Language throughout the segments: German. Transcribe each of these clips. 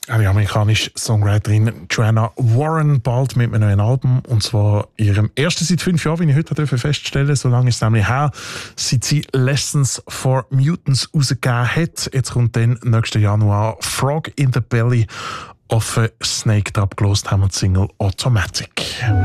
Die amerikanische Songwriterin Joanna Warren bald mit einem neuen Album, und zwar ihrem ersten seit 5 Jahren, wie ich heute feststellen durfte. So lange ist es nämlich her, seit sie Lessons for Mutants rausgegeben hat. Jetzt kommt dann nächsten Januar Frog in the Belly of a Snake. Abgelost haben wir die Single Automatic.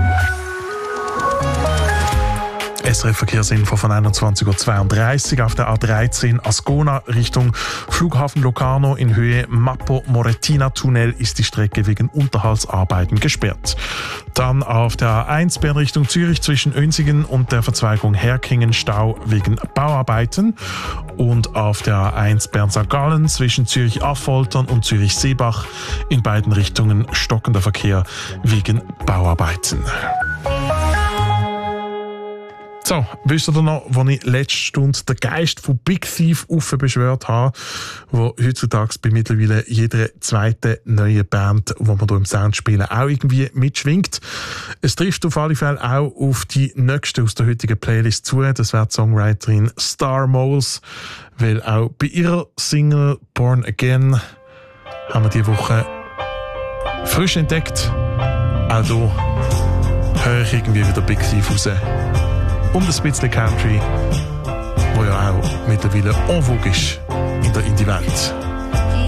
SRF-Verkehrsinfo von 21.32 Uhr auf der A13 Ascona Richtung Flughafen Locarno in Höhe Mappo-Morettina-Tunnel ist die Strecke wegen Unterhaltsarbeiten gesperrt. Dann auf der A1 Bern Richtung Zürich zwischen Önsigen und der Verzweigung Herkingen Stau wegen Bauarbeiten. Und auf der A1 Bern St. Gallen zwischen Zürich-Affoltern und Zürich-Seebach in beiden Richtungen stockender Verkehr wegen Bauarbeiten. So, wisst ihr noch, als ich letzte Stunde den Geist von Big Thief beschwört habe, wo heutzutage bei mittlerweile jeder zweiten neuen Band, die wir hier im Sound spielen, auch irgendwie mitschwingt. Es trifft auf alle Fälle auch auf die nächste aus der heutigen Playlist zu. Das wäre die Songwriterin Star Moles, weil auch bei ihrer Single Born Again haben wir diese Woche frisch entdeckt. Auch hier höre ich irgendwie wieder Big Thief raus. Und ein bisschen Country, wo ja auch mittlerweile en vogue ist in der Indie-Welt.